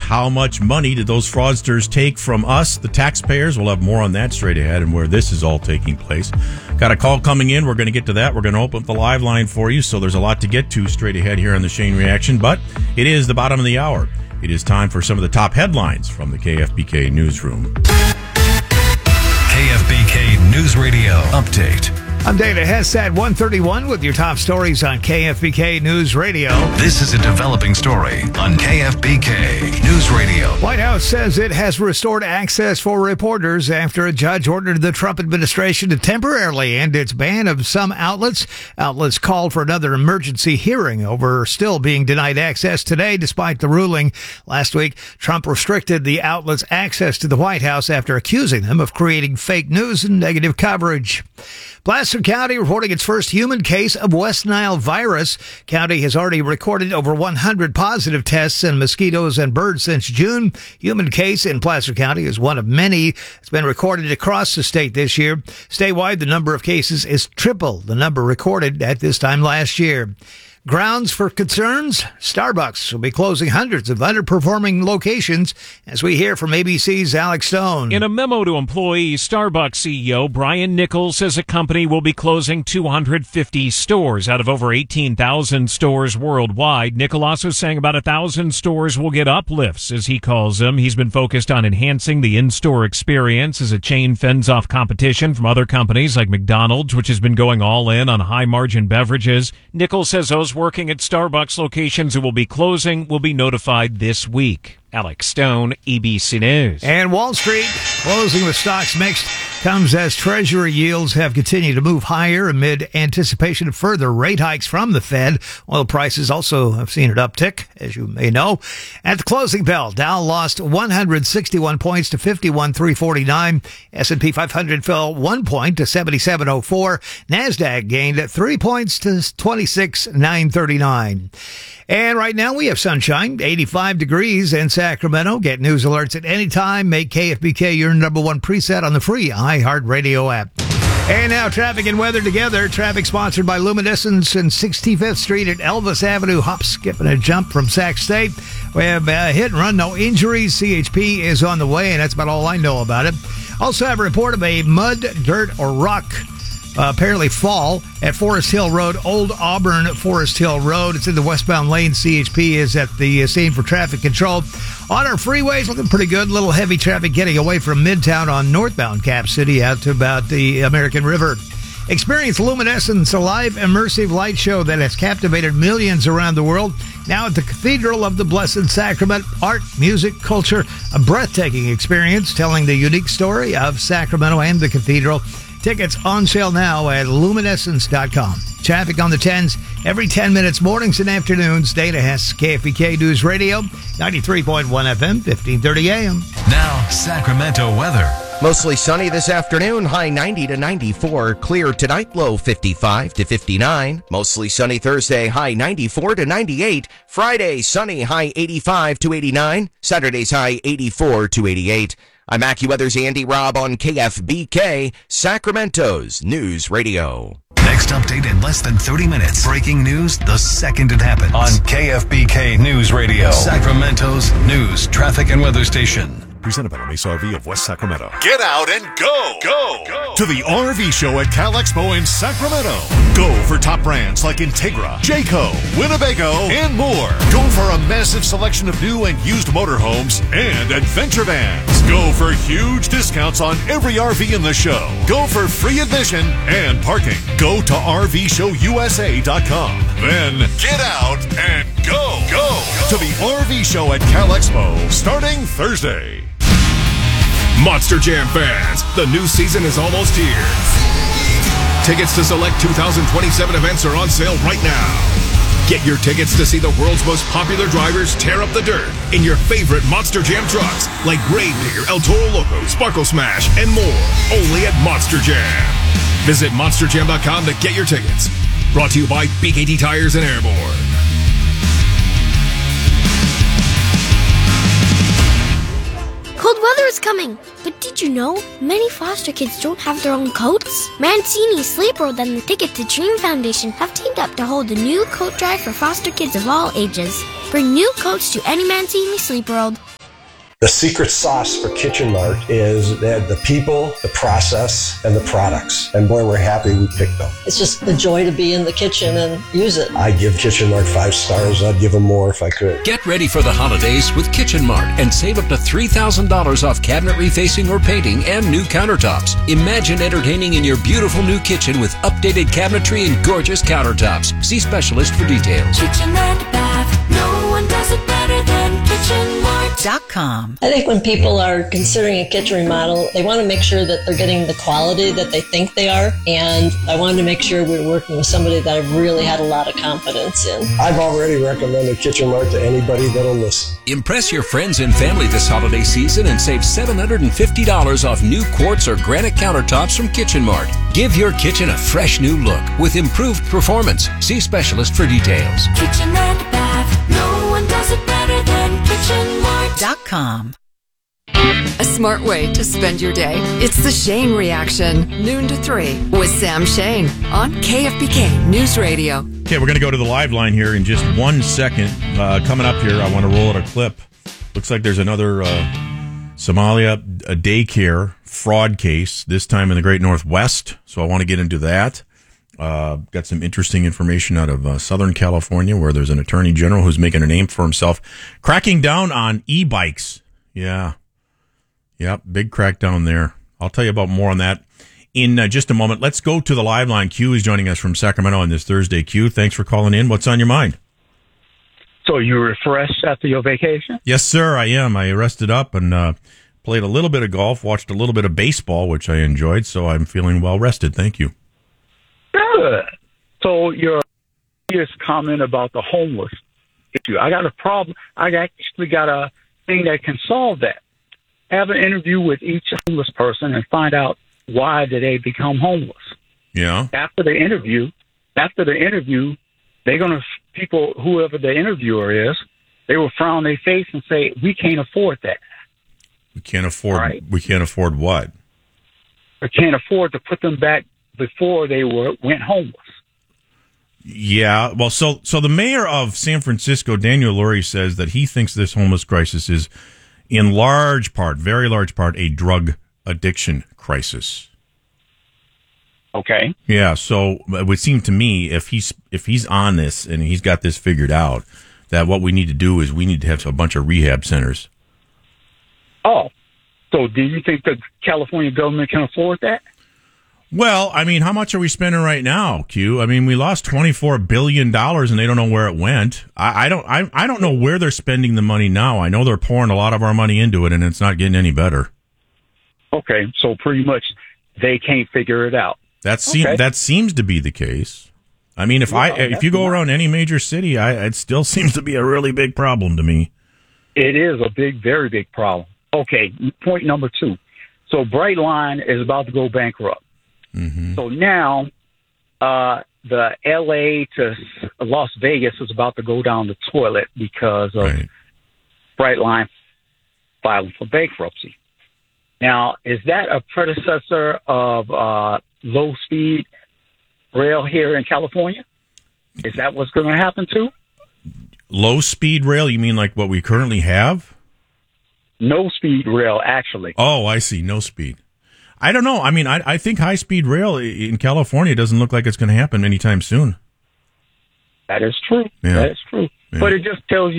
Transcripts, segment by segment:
how much money did those fraudsters take from us, the taxpayers? We'll have more on that straight ahead and where this is all taking place. Got a call coming in. We're going to get to that. We're going to open up the live line for you, so there's a lot to get to straight ahead here on the Shane Reaction, but it is the bottom of the hour. It is time for some of the top headlines from the KFBK Newsroom. KFBK News Radio Update. I'm Dana Hess at 1:31 with your top stories on KFBK News Radio. This is a developing story on KFBK News Radio. White House says it has restored access for reporters after a judge ordered the Trump administration to temporarily end its ban of some outlets. Outlets called for another emergency hearing over still being denied access today despite the ruling. Last week, Trump restricted the outlets' access to the White House after accusing them of creating fake news and negative coverage. Placer County reporting its first human case of West Nile virus. County has already recorded over 100 positive tests in mosquitoes and birds since June. Human case in Placer County is one of many. It's been recorded across the state this year. Statewide, the number of cases is triple the number recorded at this time last year. Grounds for concerns? Starbucks will be closing hundreds of underperforming locations, as we hear from ABC's Alex Stone. In a memo to employees, Starbucks CEO Brian Nichols says the company will be closing 250 stores out of over 18,000 stores worldwide. Nichols also saying about 1,000 stores will get uplifts, as he calls them. He's been focused on enhancing the in-store experience as a chain fends off competition from other companies like McDonald's, which has been going all in on high-margin beverages. Nichols says those working at Starbucks locations who will be closing will be notified this week. Alex Stone, ABC News. And Wall Street closing with stocks mixed comes as Treasury yields have continued to move higher amid anticipation of further rate hikes from the Fed. Oil prices also have seen an uptick, as you may know. At the closing bell, Dow lost 161 points to 51,349. S&P 500 fell 1 point to 7704. NASDAQ gained 3 points to 26,939. And right now we have sunshine, 85 degrees in Sacramento. Get news alerts at any time. Make KFBK your number one preset on the free iHeartRadio app. And now traffic and weather together. Traffic sponsored by Luminescence and 65th Street at Elvis Avenue. Hop, skip, and a jump from Sac State. We have hit and run, no injuries. CHP is on the way, and that's about all I know about it. Also have a report of a mud, dirt, or rock apparently fall at Forest Hill Road, Old Auburn Forest Hill Road. It's in the westbound lane. CHP is at the scene for traffic control. On our freeways, looking pretty good. Little heavy traffic getting away from Midtown on northbound Cap City out to about the American River. Experience Luminescence, a live immersive light show that has captivated millions around the world. Now at the Cathedral of the Blessed Sacrament. Art, music, culture, a breathtaking experience telling the unique story of Sacramento and the cathedral. Tickets on sale now at luminescence.com. Traffic on the 10s every 10 minutes, mornings and afternoons. Dana Hess, KFBK News Radio, 93.1 FM, 1530 AM. Now, Sacramento weather. Mostly sunny this afternoon, high 90 to 94. Clear tonight, low 55 to 59. Mostly sunny Thursday, high 94 to 98. Friday, sunny, high 85 to 89. Saturday's high 84 to 88. I'm AccuWeather's Andy Robb on KFBK, Sacramento's News Radio. Next update in less than 30 minutes. Breaking news the second it happens. On KFBK News Radio, Sacramento's news, traffic, and weather station. Presented by the Mesa RV of West Sacramento. Get out and go To the RV show at Cal Expo in Sacramento. Go for top brands like Integra, Jayco, Winnebago, and more. Go for a massive selection of new and used motorhomes and adventure vans. Go for huge discounts on every RV in the show. Go for free admission and parking. Go to RVShowUSA.com. Then get out and go to the RV show at Cal Expo starting Thursday. Monster Jam fans, the new season is almost here. Tickets to select 2027 events are on sale right now. Get your tickets to see the world's most popular drivers tear up the dirt in your favorite Monster Jam trucks like Grave Digger, El Toro Loco, Sparkle Smash, and more. Only at Monster Jam. Visit monsterjam.com to get your tickets. Brought to you by BKT Tires and Airborne. Cold weather is coming, but did you know many foster kids don't have their own coats? Mancini, Sleep World, and the Ticket to Dream Foundation have teamed up to hold a new coat drive for foster kids of all ages. Bring new coats to any Mancini Sleep World. The secret sauce for Kitchen Mart is the people, the process, and the products. And boy, we're happy we picked them. It's just a joy to be in the kitchen and use it. I give Kitchen Mart 5 stars. I'd give them more if I could. Get ready for the holidays with Kitchen Mart and save up to $3,000 off cabinet refacing or painting and new countertops. Imagine entertaining in your beautiful new kitchen with updated cabinetry and gorgeous countertops. See specialist for details. Kitchen and Bath. No one does it better than KitchenMart.com. I think when people are considering a kitchen remodel, they want to make sure that they're getting the quality that they think they are. And I wanted to make sure we were working with somebody that I've really had a lot of confidence in. I've already recommended Kitchen Mart to anybody that'll listen. Impress your friends and family this holiday season and save $750 off new quartz or granite countertops from Kitchen Mart. Give your kitchen a fresh new look with improved performance. See specialist for details. Kitchen and Bath. No one does it better than KitchenMart.com. A smart way to spend your day. It's the Shane Reaction, noon to 3 with Sam Shane on KFBK News Radio. Okay, we're going to go to the live line here in just 1 second. Coming up here, I want to roll out a clip. Looks like there's another Somalia daycare fraud case, this time in the Great Northwest. So I want to get into that. Got some interesting information out of Southern California, where there's an attorney general who's making a name for himself, cracking down on e-bikes. Yeah. Yep, big crackdown there. I'll tell you about more on that in just a moment. Let's go to the live line. Q is joining us from Sacramento on this Thursday. Q, thanks for calling in. What's on your mind? So you refreshed after your vacation? Yes, sir, I am. I rested up and played a little bit of golf, watched a little bit of baseball, which I enjoyed, so I'm feeling well rested. Thank you. Good. So your previous comment about the homeless issue, I got a problem. I actually got a thing that can solve that. Have an interview with each homeless person and find out why did they become homeless. Yeah. After the interview, they're going to, people, whoever the interviewer is, they will frown their face and say, we can't afford that. We can't afford what? We can't afford to put them back before they went homeless. Yeah, well, so the mayor of San Francisco, Daniel Lurie, says that he thinks this homeless crisis is in large part, very large part, a drug addiction crisis. Okay. Yeah, so it would seem to me if he's on this and he's got this figured out, that what we need to do is we need to have a bunch of rehab centers. Oh, so do you think the California government can afford that? Well, I mean, how much are we spending right now, Q? I mean, we lost $24 billion and they don't know where it went. I don't know where they're spending the money now. I know they're pouring a lot of our money into it and it's not getting any better. Okay, so pretty much they can't figure it out. That seems to be the case. I mean, if you go around any major city, it still seems to be a really big problem to me. It is a very big problem. Okay, point number 2. So Brightline is about to go bankrupt. Mm-hmm. So now the L.A. to Las Vegas is about to go down the toilet because of Brightline filing for bankruptcy. Now, is that a predecessor of low-speed rail here in California? Is that what's going to happen too? Low-speed rail? You mean like what we currently have? No-speed rail, actually. Oh, I see. No speed. I don't know. I mean, I think high-speed rail in California doesn't look like it's going to happen anytime soon. That is true. Yeah. That is true. Yeah. But it just tells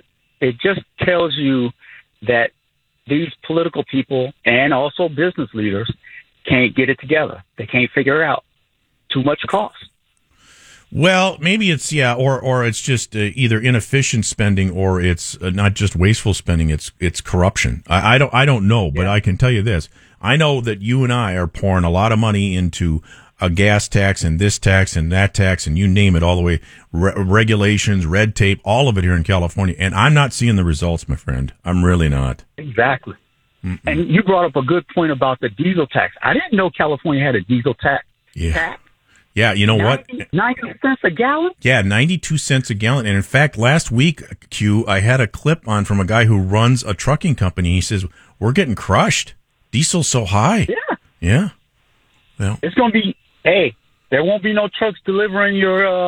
you that these political people and also business leaders can't get it together. They can't figure out too much cost. Well, maybe it's or it's just either inefficient spending or it's not just wasteful spending. It's corruption. I don't know, but I can tell you this. I know that you and I are pouring a lot of money into a gas tax and this tax and that tax and you name it all the way, regulations, red tape, all of it here in California. And I'm not seeing the results, my friend. I'm really not. Exactly. And you brought up a good point about the diesel tax. I didn't know California had a diesel tax. Yeah. Yeah, you know 90 cents a gallon? Yeah, 92 cents a gallon. And in fact, last week, Q, I had a clip on from a guy who runs a trucking company. He says, we're getting crushed. Diesel's so high. Yeah. Yeah. Well, it's going to be, there won't be no trucks delivering your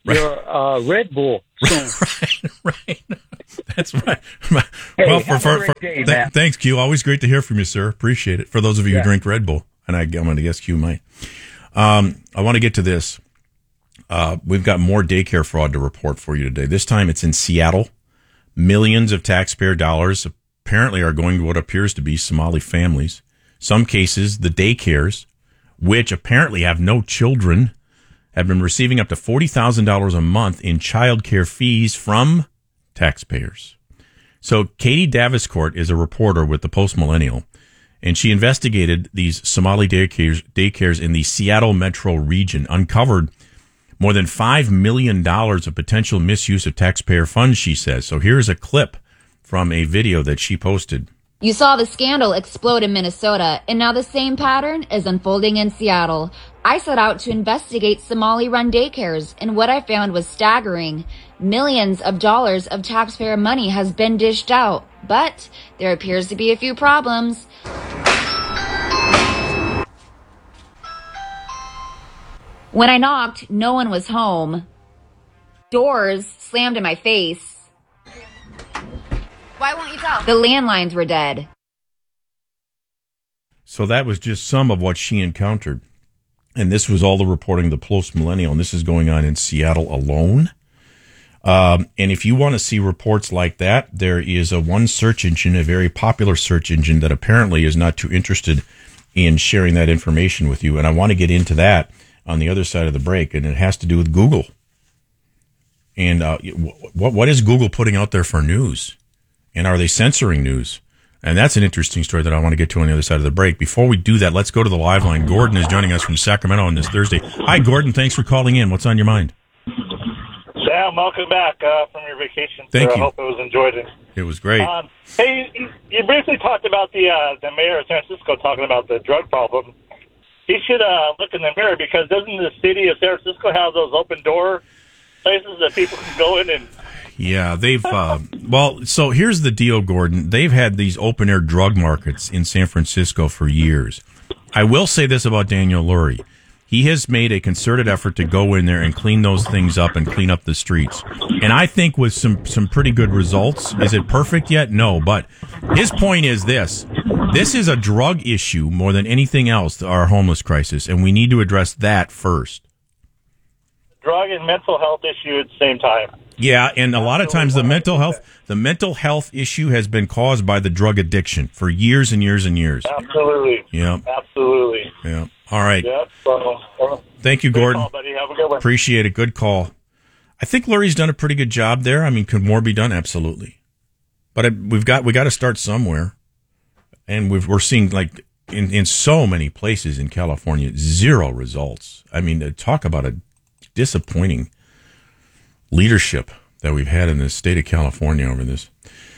your Red Bull soon. right. That's right. Hey, well, have a great day, man. Thanks, Q. Always great to hear from you, sir. Appreciate it. For those of you who drink Red Bull, and I'm going to guess Q might. I want to get to this. We've got more daycare fraud to report for you today. This time it's in Seattle. Millions of taxpayer dollars apparently are going to what appears to be Somali families. Some cases, the daycares, which apparently have no children, have been receiving up to $40,000 a month in child care fees from taxpayers. So Katie Daviscourt is a reporter with the Post Millennial, and she investigated these Somali daycares in the Seattle metro region, uncovered more than $5 million of potential misuse of taxpayer funds, she says. So here's a clip from a video that she posted. You saw the scandal explode in Minnesota, and now the same pattern is unfolding in Seattle. I set out to investigate Somali-run daycares, and what I found was staggering. Millions of dollars of taxpayer money has been dished out, but there appears to be a few problems. When I knocked, no one was home. Doors slammed in my face. Why won't you tell? The landlines were dead. So that was just some of what she encountered. And this was all the reporting of the Post Millennial, and this is going on in Seattle alone. And if you want to see reports like that, there is one search engine, a very popular search engine that apparently is not too interested in sharing that information with you. And I want to get into that on the other side of the break, and it has to do with Google. And what is Google putting out there for news? And are they censoring news? And that's an interesting story that I want to get to on the other side of the break. Before we do that, let's go to the live line. Gordon is joining us from Sacramento on this Thursday. Hi, Gordon. Thanks for calling in. What's on your mind? Sam, welcome back from your vacation. Thank you. I hope it was enjoyed. It was great. Hey, you briefly talked about the mayor of San Francisco talking about the drug problem. He should look in the mirror, because doesn't the city of San Francisco have those open door places that people can go in and... Yeah, they've, so here's the deal, Gordon. They've had these open air drug markets in San Francisco for years. I will say this about Daniel Lurie. He has made a concerted effort to go in there and clean those things up and clean up the streets. And I think with some pretty good results. Is it perfect yet? No, but his point is this. This is a drug issue more than anything else, our homeless crisis, and we need to address that first. Drug and mental health issue at the same time. Yeah, and a lot of times the mental health issue has been caused by the drug addiction for years and years and years. Absolutely. Yeah. Absolutely. Yeah. All right. Yep. Thank you, Gordon. Call, buddy. Have a good one. Appreciate it. Good call. I think Lurie's done a pretty good job there. I mean, could more be done? Absolutely. But we got to start somewhere. And we're seeing, like, in so many places in California, zero results. I mean, talk about a disappointing leadership that we've had in the state of California over this.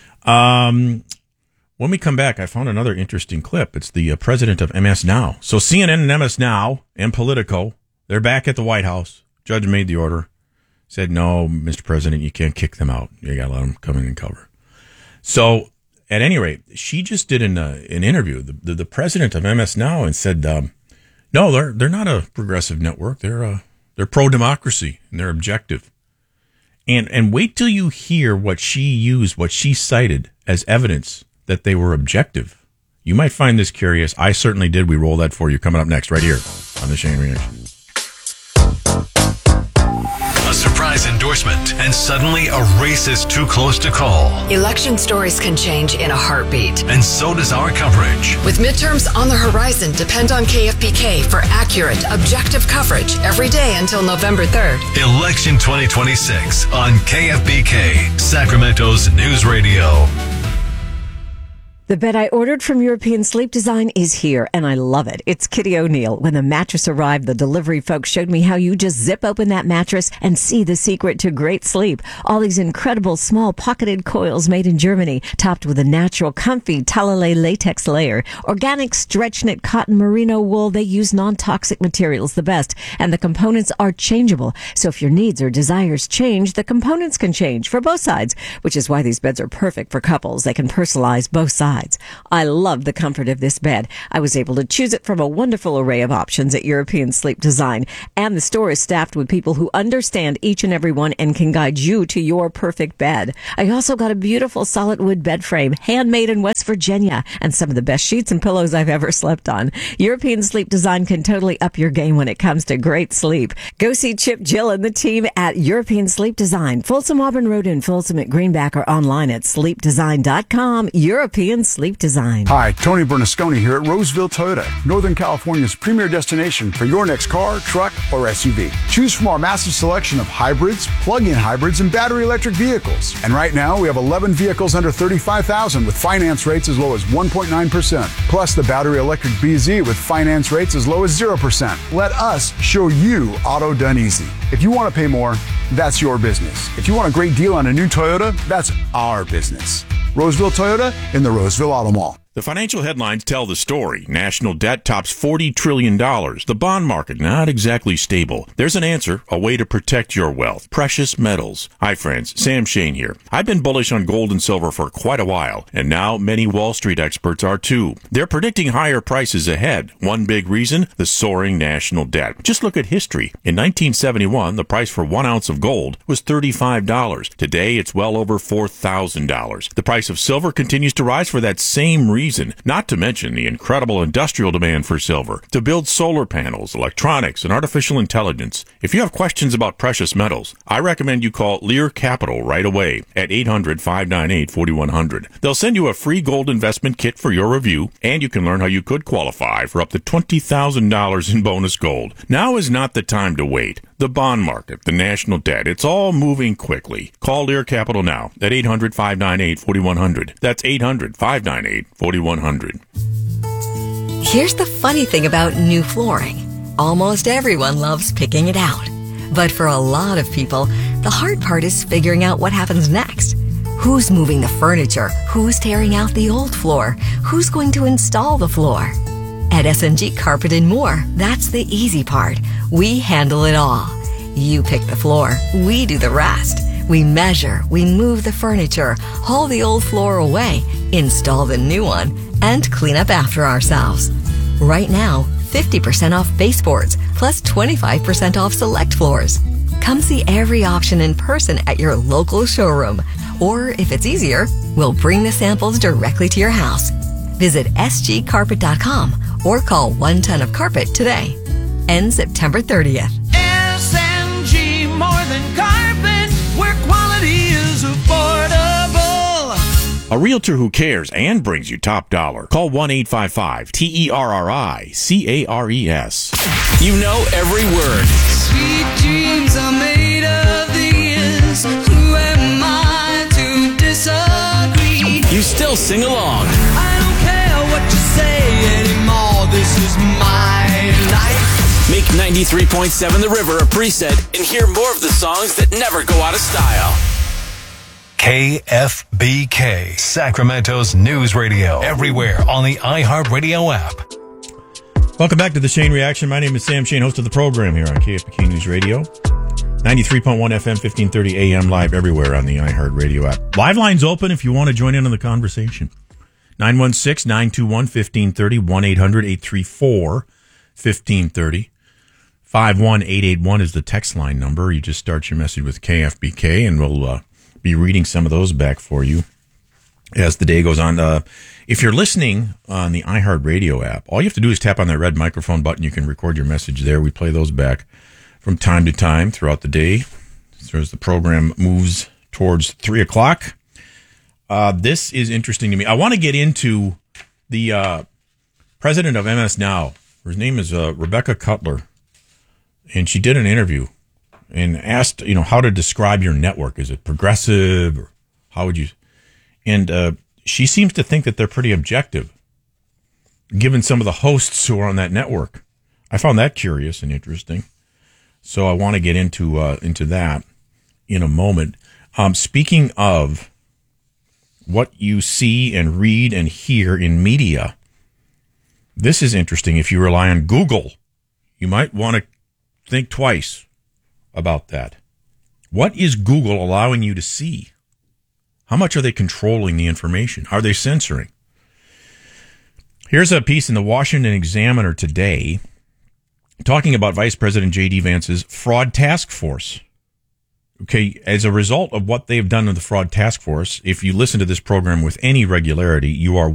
When we come back, I found another interesting clip. It's the president of MS Now. So CNN and MS Now and Politico, they're back at the White House. Judge made the order. Said, no, Mr. President, you can't kick them out. You got to let them come in and cover. So at any rate, she just did an interview, the president of MS Now, and said, no, they're not a progressive network. They're pro-democracy, and they're objective. And wait till you hear what she cited as evidence that they were objective. You might find this curious. I certainly did. We roll that for you coming up next right here on The Shane Reaction. A surprise endorsement, and suddenly a race is too close to call. Election stories can change in a heartbeat. And so does our coverage. With midterms on the horizon, depend on KFBK for accurate, objective coverage every day until November 3rd. Election 2026 on KFBK, Sacramento's news radio. The bed I ordered from European Sleep Design is here, and I love it. It's Kitty O'Neill. When the mattress arrived, the delivery folks showed me how you just zip open that mattress and see the secret to great sleep. All these incredible small pocketed coils made in Germany, topped with a natural, comfy Talalay latex layer. Organic stretch knit cotton merino wool. They use non-toxic materials the best, and the components are changeable. So if your needs or desires change, the components can change for both sides, which is why these beds are perfect for couples. They can personalize both sides. sides. I love the comfort of this bed. I was able to choose it from a wonderful array of options at European Sleep Design. And the store is staffed with people who understand each and every one and can guide you to your perfect bed. I also got a beautiful solid wood bed frame, handmade in West Virginia, and some of the best sheets and pillows I've ever slept on. European Sleep Design can totally up your game when it comes to great sleep. Go see Chip, Jill, and the team at European Sleep Design, Folsom Auburn Road in Folsom at Greenback, or online at sleepdesign.com. European Sleep Design. Hi, Tony Bernasconi here at Roseville Toyota, Northern California's premier destination for your next car, truck, or SUV. Choose from our massive selection of hybrids, plug-in hybrids, and battery electric vehicles. And right now, we have 11 vehicles under $35,000 with finance rates as low as 1.9%. Plus the battery electric BZ with finance rates as low as 0%. Let us show you auto done easy. If you want to pay more, that's your business. If you want a great deal on a new Toyota, that's our business. Roseville Toyota in the Roseville Auto Mall. The financial headlines tell the story. National debt tops $40 trillion. The bond market, not exactly stable. There's an answer, a way to protect your wealth. Precious metals. Hi, friends. Sam Shane here. I've been bullish on gold and silver for quite a while, and now many Wall Street experts are too. They're predicting higher prices ahead. One big reason, the soaring national debt. Just look at history. In 1971, the price for 1 ounce of gold was $35. Today, it's well over $4,000. The price of silver continues to rise for that same reason. Not to mention the incredible industrial demand for silver to build solar panels, electronics, and artificial intelligence. If you have questions about precious metals, I recommend you call Lear Capital right away at 800-598-4100. They'll send you a free gold investment kit for your review, and you can learn how you could qualify for up to $20,000 in bonus gold. Now is not the time to wait. The bond market, the national debt, it's all moving quickly. Call Lear Capital now at 800-598-4100. That's 800-598-4100. Here's the funny thing about new flooring. Almost everyone loves picking it out. But for a lot of people, the hard part is figuring out what happens next. Who's moving the furniture? Who's tearing out the old floor? Who's going to install the floor? At S&G Carpet and More, that's the easy part. We handle it all. You pick the floor, we do the rest. We measure, we move the furniture, haul the old floor away, install the new one, and clean up after ourselves. Right now, 50% off baseboards, plus 25% off select floors. Come see every option in person at your local showroom. Or if it's easier, we'll bring the samples directly to your house. Visit sgcarpet.com or call 1 Ton of Carpet today. Ends September 30th. SMG, more than carpet, where quality is affordable. A realtor who cares and brings you top dollar. Call 1-855-TERRICARES. You know every word. Sweet dreams are made of these. Who am I to disagree? You still sing along. I don't care what you say anymore. This is my life. Make 93.7 The River a preset and hear more of the songs that never go out of style. KFBK, Sacramento's news radio. Everywhere on the iHeartRadio app. Welcome back to the Shane Reaction. My name is Sam Shane, host of the program here on KFBK News Radio. 93.1 FM, 1530 AM, live everywhere on the iHeartRadio app. Live lines open if you want to join in on the conversation. 916-921-1530, 1-800-834-1530. 51881 is the text line number. You just start your message with KFBK, and we'll be reading some of those back for you as the day goes on. If you're listening on the iHeartRadio app, all you have to do is tap on that red microphone button. You can record your message there. We play those back from time to time throughout the day as the program moves towards 3 o'clock. This is interesting to me. I want to get into the president of MS Now. Her name is Rebecca Cutler, and she did an interview and asked, how to describe your network. Is it progressive, or how would you? And she seems to think that they're pretty objective, given some of the hosts who are on that network. I found that curious and interesting. So I want to get into that in a moment. Speaking of what you see and read and hear in media, this is interesting. If you rely on Google, you might want to think twice about that. What is Google allowing you to see? How much are they controlling the information? Are they censoring? Here's a piece in the Washington Examiner today talking about Vice President J.D. Vance's fraud task force. Okay, as a result of what they've done in the fraud task force, if you listen to this program with any regularity, you are